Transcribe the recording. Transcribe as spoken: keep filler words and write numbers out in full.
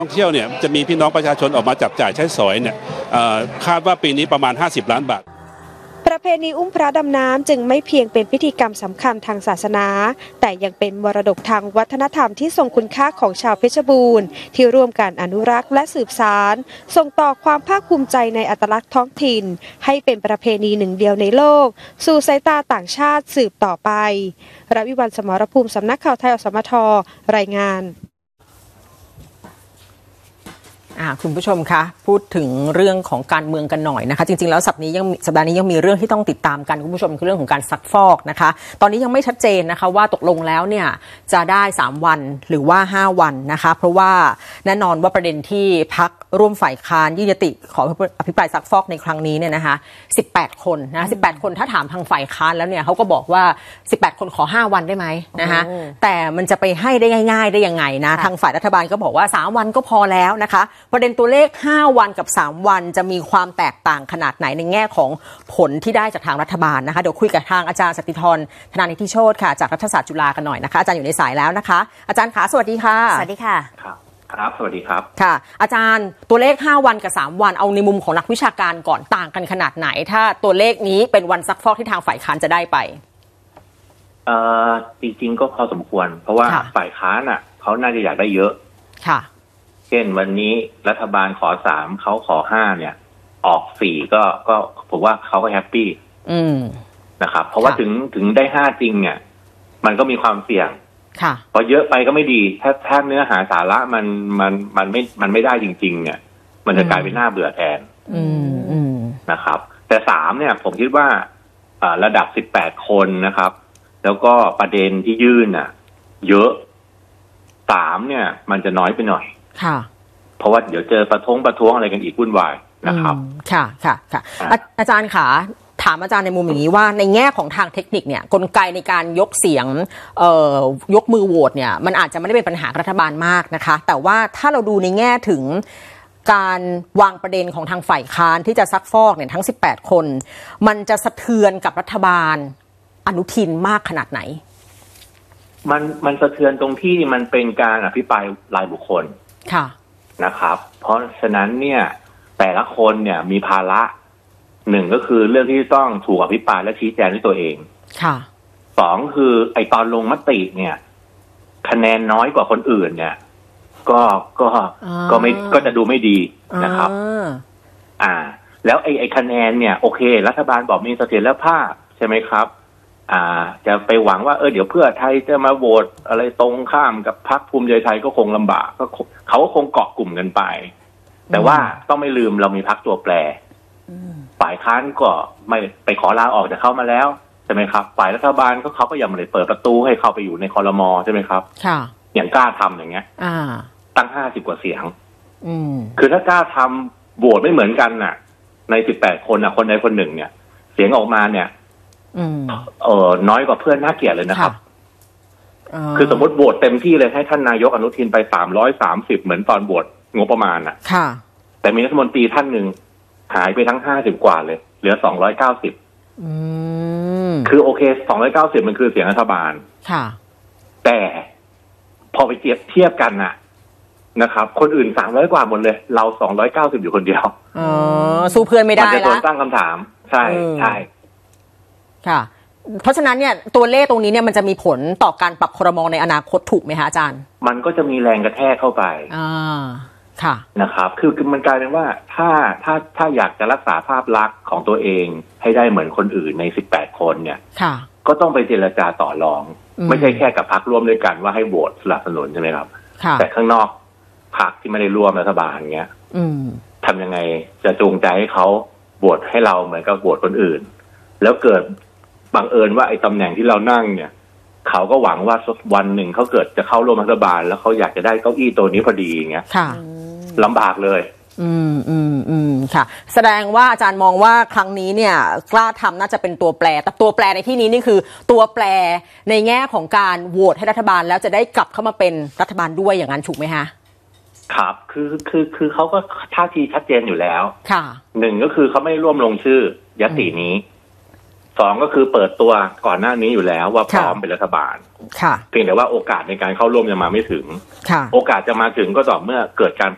ท่องเที่ยวเนี่ยจะมีพี่น้องประชาชนออกมาจับจ่ายใช้สอยเนี่ยคาดว่าปีนี้ประมาณห้าสิบล้านบาทประเพณีอุ้มพระดำน้ำจึงไม่เพียงเป็นพิธีกรรมสำคัญทางศาสนาแต่ยังเป็นมรดกทางวัฒนธรรมที่ทรงคุณค่าของชาวเพชรบูรณ์ที่ร่วมกันอนุรักษ์และสืบสานส่งต่อความภาคภูมิใจในอัตลักษณ์ท้องถิ่นให้เป็นประเพณีหนึ่งเดียวในโลกสู่สายตาต่างชาติสืบต่อไปรวิวรรณ สมรภูมิสำนักข่าวไทยอสมทรายงานคุณผู้ชมคะพูดถึงเรื่องของการเมืองกันหน่อยนะคะจริงๆแล้วสัปดาห์นี้ยังสัปดาห์นี้ยังมีเรื่องที่ต้องติดตามกันคุณผู้ชมคือเรื่องของการซักฟอกนะคะตอนนี้ยังไม่ชัดเจนนะคะว่าตกลงแล้วเนี่ยจะได้สามวันหรือว่าห้าวันนะคะเพราะว่าแน่นอนว่าประเด็นที่พรรคร่วมฝ่ายค้านยื่นยติขออภิปรายซักฟอกในครั้งนี้เนี่ยนะคะสิบแปดคนนะสิบแปดคนถ้าถามทางฝ่ายค้านแล้วเนี่ยเขาก็บอกว่าสิบแปดคนขอห้าวันได้ไหมนะคะแต่มันจะไปให้ได้ง่ายๆได้ยังไงนะทางฝ่ายรัฐบาลก็บอกว่าสามวันก็พอแล้วนะคะประเด็นตัวเลขห้าวันกับสามวันจะมีความแตกต่างขนาดไหนในแง่ของผลที่ได้จากทางรัฐบาลนะคะเดี๋ยวคุยกับทางอาจารย์สติธร ธนานิธิโชติค่ะจากรัฐศาสตร์จุฬากันหน่อยนะคะอาจารย์อยู่ในสายแล้วนะคะอาจารย์ขาสวัสดีค่ะสวัสดีค่ะครับครับสวัสดีครับค่ะอาจารย์ตัวเลขห้าวันกับสามวันเอาในมุมของนักวิชาการก่อนต่างกันขนาดไหนถ้าตัวเลขนี้เป็นวันซักฟอกที่ทางฝ่ายค้านจะได้ไปเอ่อจริงๆก็พอสมควรเพราะว่าฝ่ายค้านอ่ะเขาน่าจะอยากได้เยอะค่ะเช่นวันนี้รัฐบาลขอสามเขาขอห้าเนี่ยออกสี่ก็ก็ผมว่าเขาก็แฮปปี้นะครับเพราะว่าถึงถึงได้ห้าจริงเนี่ยมันก็มีความเสี่ยงค่ะพอเยอะไปก็ไม่ดีถ้าถ้าเนื้อหาสาระมันมันมันไม่มันไม่ได้จริงๆเนี่ยมันจะกลายเป็นหน้าเบื่อแทนนะครับแต่สามเนี่ยผมคิดว่าระดับสิบแปดคนนะครับแล้วก็ประเด็นที่ยื่นน่ะเยอะสามเนี่ยมันจะน้อยไปหน่อยค่ะเพราะว่าเดี๋ยวเจอประท้วงประท้วงอะไรกันอีกวุ่นวายนะครับค่ะค่ะค่ะอาจารย์ขาถามอาจารย์ในมุมอย่างนี้ว่าในแง่ของทางเทคนิคเนี่ยกลไกในการยกเสียงเอ่อยกมือโหวตเนี่ยมันอาจจะไม่ได้เป็นปัญหารัฐบาลมากนะคะแต่ว่าถ้าเราดูในแง่ถึงการวางประเด็นของทางฝ่ายค้านที่จะซักฟอกเนี่ยทั้งสิบแปดคนมันจะสะเทือนกับรัฐบาลอนุทินมากขนาดไหนมันมันสะเทือนตรงที่มันเป็นการอภิปรายรายบุคคลค่ะนะครับเพราะฉะนั้นเนี่ยแต่ละคนเนี่ยมีภาระหนึ่งก็คือเรื่องที่ต้องถูกอภิปรายและชี้แจงด้วยตัวเองค่ะสองคือไอตอนลงมติเนี่ยคะแนนน้อยกว่าคนอื่นเนี่ยก็ก็ก็ไม่ก็จะดูไม่ดีนะครับอ่าแล้วไอไอคะแนนเนี่ยโอเครัฐบาลบอกมีเสถียรภาพใช่ไหมครับอ่าจะไปหวังว่าเออเดี๋ยวเพื่อไทยจะมาโหวตอะไรตรงข้ามกับพรรคภูมิใจไทยก็คงลำบากก็เขาก็คงเกาะกลุ่มกันไปแต่ว่าต้องไม่ลืมเรามีพรรคตัวแปรฝ่ายค้านก็ไม่ไปขอลาออกจากเข้ามาแล้วใช่ไหมครับฝ่ายรัฐบาลก็เขาก็ยังไม่ได้เปิดประตูให้เข้าไปอยู่ในครม.ใช่ไหมครับค่ะอย่างกล้าทำอย่างเงี้ยอ่าตั้งห้าสิบกว่าเสียงอืมคือถ้ากล้าทำโหวตไม่เหมือนกันน่ะในสิบแปดคนน่ะคนใดคนหนึ่งเนี่ยเสียงออกมาเนี่ยเออน้อยกว่าเพื่อนน่าเกลียดเลยนะครับคือสมมติโหวตเต็มที่เลยให้ท่านนายกอนุทินไปสามร้อยสามสิบเหมือนตอนโหวตงบประมาณน่ะค่ะแต่มีรัฐมนตรีท่านหนึ่งหายไปทั้งห้าสิบกว่าเลยเหลือสองร้อยเก้าสิบคือโอเคสองร้อยเก้าสิบมันคือเสียงรัฐบาลค่ะแต่พอไปเทียบเทียบกันน่ะนะครับคนอื่นสามร้อยกว่าหมดเลยเราสองร้อยเก้าสิบอยู่คนเดียวอ๋อสู้เพื่อนไม่ได้แล้วมันจะโดนตั้งคำถามใช่ใช่ค่ะเพราะฉะนั้นเนี่ยตัวเลขตรงนี้เนี่ยมันจะมีผลต่อการปรับครม.ในอนาคตถูกไหมคะอาจารย์มันก็จะมีแรงกระแทกเข้าไปอ่าค่ะนะครับคือคือมันกลายเป็นว่าถ้าถ้าถ้าอยากจะรักษาภาพลักษณ์ของตัวเองให้ได้เหมือนคนอื่นในสิบแปดคนเนี่ยค่ะก็ต้องไปเจรจาต่อรองไม่ใช่แค่กับพรรคร่วมด้วยกันว่าให้โหวตสนับสนุนใช่ไหมครับแต่ข้างนอกพรรคที่ไม่ได้ร่วมรัฐบาลเงี้ยทำยังไงจะจูงใจให้เขาโหวตให้เราเหมือนกับโหวตคนอื่นแล้วเกิดบังเอิญว่าไอ้ตำแหน่งที่เรานั่งเนี่ยเขาก็หวังว่าวันหนึ่งเขาเกิดจะเข้าร่วมรัฐบาลแล้วเขาอยากจะได้เก้าอี้ตัวนี้พอดีอย่างเงี้ยลำบากเลยอืมอืมอืมค่ะแสดงว่าอาจารย์มองว่าครั้งนี้เนี่ยกล้าทำน่าจะเป็นตัวแปรแต่ตัวแปรในที่นี้นี่คือตัวแปรในแง่ของการโหวตให้รัฐบาลแล้วจะได้กลับเข้ามาเป็นรัฐบาลด้วยอย่างนั้นถูกไหมคะครับคือคือคือเขาก็ท่าทีชัดเจนอยู่แล้วค่ะหนึ่งก็คือเขาไม่ร่วมลงชื่อยตินี้สองก็คือเปิดตัวก่อนหน้านี้อยู่แล้วว่าพร้อมเป็นรัฐบาลเพียงแต่ว่าโอกาสในการเข้าร่วมยังมาไม่ถึงโอกาสจะมาถึงก็ต่อเมื่อเกิดการ